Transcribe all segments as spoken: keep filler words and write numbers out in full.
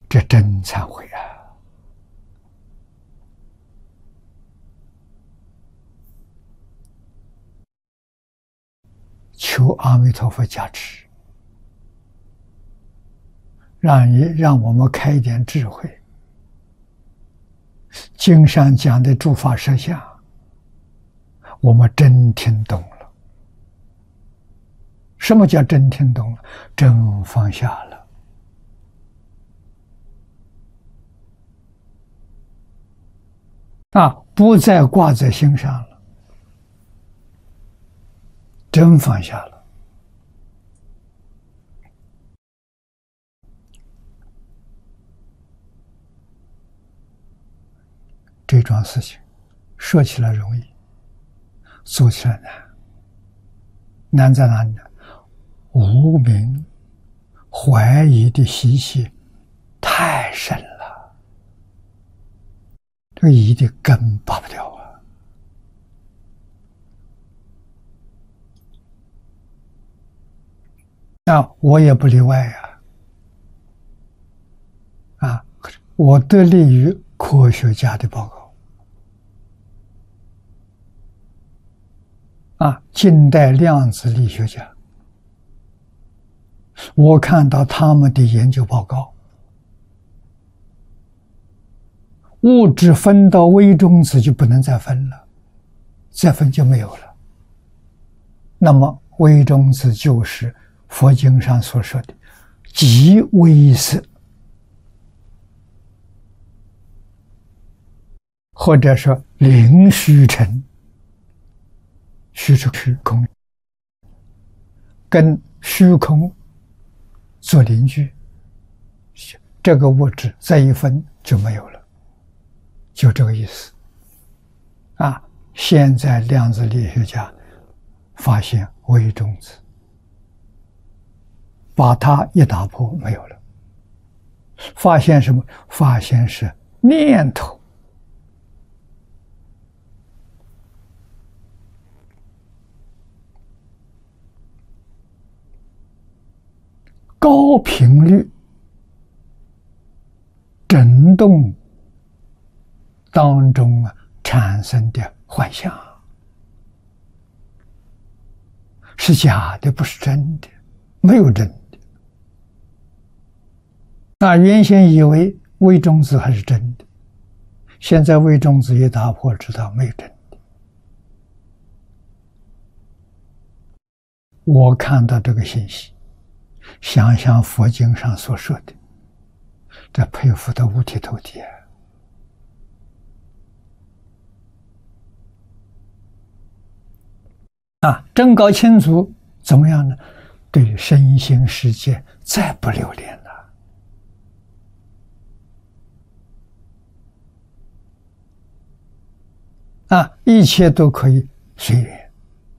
这真忏悔啊！求阿弥陀佛加持，让你让我们开一点智慧。经上讲的诸法实相，我们真听懂了。什么叫真听懂了？真放下了。啊，不再挂在心上了，真放下了。这桩事情说起来容易，做起来难。难在哪里呢？无明怀疑的习气太深了，这个疑的根拔不掉啊！那我也不例外呀！啊，我得力于科学家的报告。啊，近代量子力学家，我看到他们的研究报告，物质分到微中子就不能再分了，再分就没有了。那么微中子就是佛经上所说的极微色，或者说零虚尘。虚是虚空，跟虚空做邻居，这个物质再一分就没有了，就这个意思。啊，现在量子力学家发现微中子，把它一打破没有了。发现什么？发现是念头。高频率振动当中啊产生的幻象是假的，不是真的，没有真的。那原先以为微中子还是真的，现在微中子一打破，知道没有真的。我看到这个信息，想想佛经上所说的，这佩服得五体投地啊！啊，真搞清楚怎么样呢？对身心世界再不留恋了。啊，一切都可以随缘，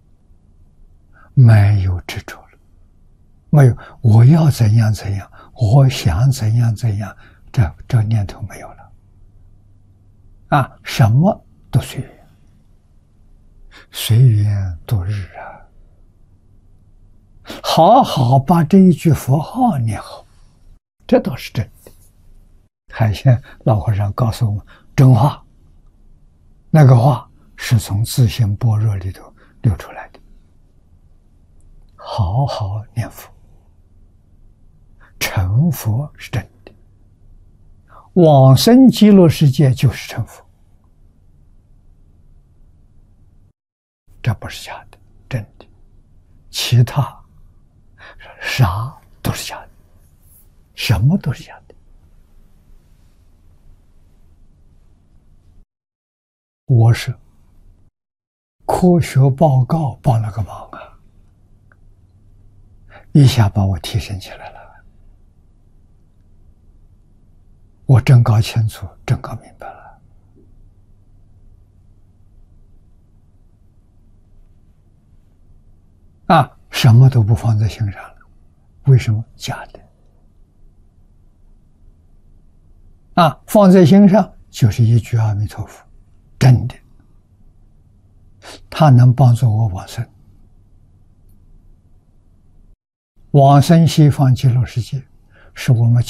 没有执着了。没有，我要怎样怎样，我想怎样怎样，这这念头没有了。啊，什么都随缘，随缘度日啊！好好把这一句佛号念好，这倒是真的。海鲜老和尚告诉我们真话，那个话是从自性般若里头流出来的。好好念佛。成佛是真的，往生极乐世界就是成佛，这不是假的，真的。其他啥都是假的，什么都是假的。我是科学报告帮了个忙啊，一下把我提升起来了。我真搞清楚，真搞明白了。啊，什么都不放在心上了，为什么？假的。啊，放在心上就是一句阿弥陀佛，真的。它能帮助我往生，往生西方极乐世界，是我们